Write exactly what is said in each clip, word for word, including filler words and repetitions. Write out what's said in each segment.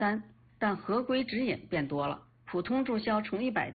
单，但合规指引变多了，普通注销从一百。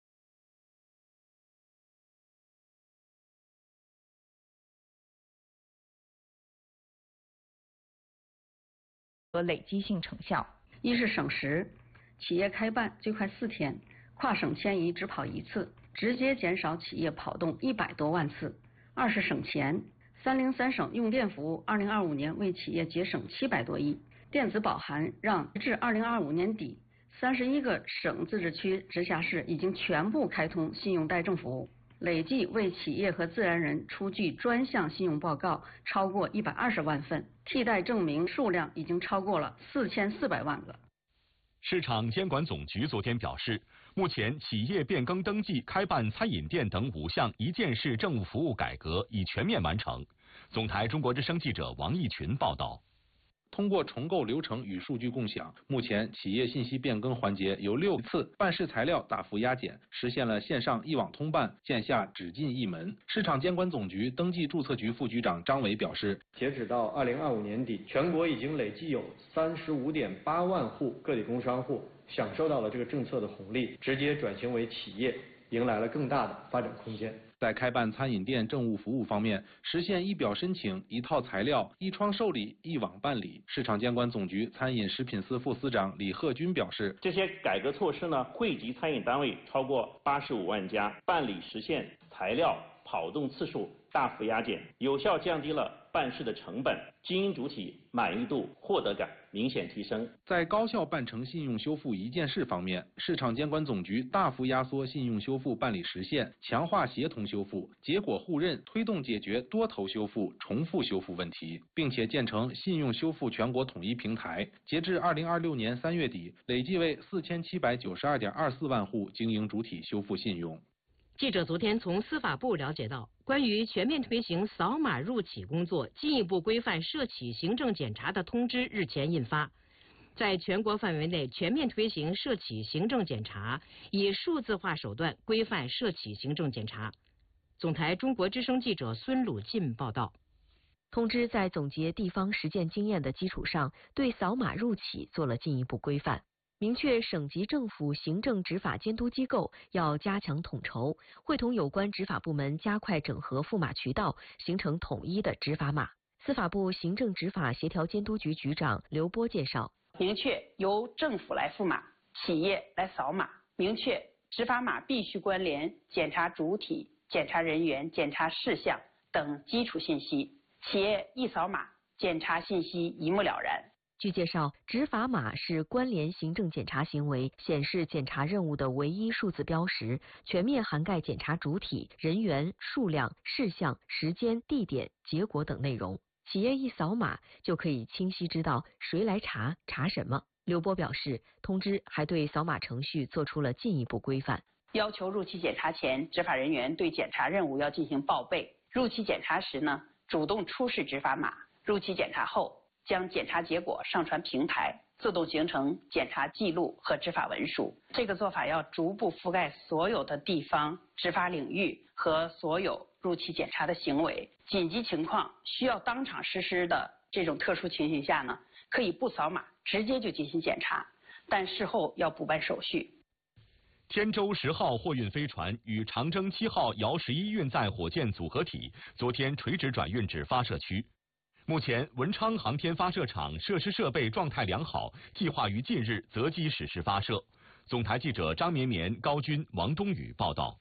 和累积性成效。 一是省时，企业开办最快四天，跨省迁移只跑一次，直接减少企业跑动一百多万次。二是省钱，三零三省用电服务二零二五年为企业节省七百多亿，电子保函让至二零二五年底，三十一个省自治区直辖市已经全部开通信用贷证服务。累计为企业和自然人出具专项信用报告超过一百二十万份，替代证明数量已经超过了四千四百万个。 市场监管总局昨天表示，目前企业变更登记、开办餐饮店等五项一件式政务服务改革已全面完成。总台中国之声记者王义群报道。 通过重构流程与数据共享，目前企业信息变更环节由六次办事材料大幅压减，实现了线上一网通办、线下只进一门。市场监管总局登记注册局副局长张伟表示， 截止到二零二五年底，全国已经累计有三十五点八万户个体工商户享受到了这个政策的红利，直接转型为企业，迎来了更大的发展空间。 在开办餐饮店政务服务方面，实现一表申请、一套材料、一窗受理、一网办理。市场监管总局餐饮食品司副司长李鹤军表示， 这些改革措施呢，惠及餐饮单位超过八十五万家，办理实现材料跑动次数大幅压减，有效降低了办事的成本，经营主体满意度、获得感明显提升。 在高效办成信用修复一件事方面，市场监管总局大幅压缩信用修复办理时限，强化协同修复、结果互认，推动解决多头修复、重复修复问题，并且建成信用修复全国统一平台。截至二零二六年三月底，累计为四千七百九十二点二四万户经营主体修复信用。 记者昨天从司法部了解到，关于全面推行扫码入企工作，进一步规范涉企行政检查的通知日前印发，在全国范围内全面推行涉企行政检查，以数字化手段规范涉企行政检查。总台中国之声记者孙鲁进报道。 通知在总结地方实践经验的基础上，对扫码入企做了进一步规范。明确省级政府行政执法监督机构要加强统筹，会同有关执法部门加快整合付码渠道，形成统一的执法码。司法部行政执法协调监督局局长刘波介绍， 明确由政府来付码，企业来扫码，明确执法码必须关联检查主体、检查人员、检查事项等基础信息，企业一扫码，检查信息一目了然。 据介绍，执法码是关联行政检查行为、显示检查任务的唯一数字标识，全面涵盖检查主体、人员、数量、事项、时间、地点、结果等内容。企业一扫码就可以清晰知道谁来查、查什么。刘波表示，通知还对扫码程序做出了进一步规范， 要求入期检查前，执法人员对检查任务要进行报备；入期检查时呢，主动出示执法码；入期检查后，将检查结果上传平台，自动形成检查记录和执法文书。这个做法要逐步覆盖所有的地方执法领域和所有入期检查的行为。紧急情况需要当场实施的这种特殊情形下呢，可以不扫码直接就进行检查，但事后要补办手续。 天舟十号货运飞船与长征七号遥十一运载火箭组合体昨天垂直转运至发射区。目前，文昌航天发射场设施设备状态良好，计划于近日择机实施发射。总台记者张绵绵、高军、王冬雨报道。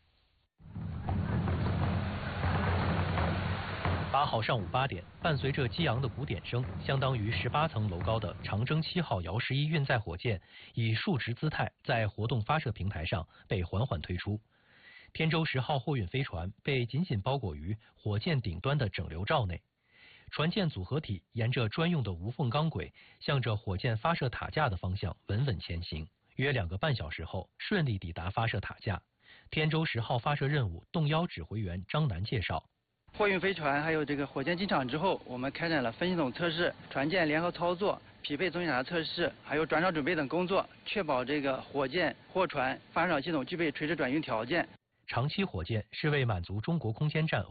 八号上午八点，伴随着激昂的鼓点声，相当于十八层楼高的长征七号遥十一运载火箭以竖直姿态在活动发射平台上被缓缓推出。天舟十号货运飞船被紧紧包裹于火箭顶端的整流罩内。船舰组合体沿着专用的无缝钢轨，向着火箭发射塔架的方向稳稳前行。约两个半小时后，顺利抵达发射塔架。天舟十号发射任务动幺指挥员张楠介绍， 货运飞船还有这个火箭进场之后，我们开展了分系统测试、船舰联合操作、匹配总检查测试，还有转场准备等工作，确保这个火箭、货船发射系统具备垂直转运条件。 长期火箭是为满足中国空间站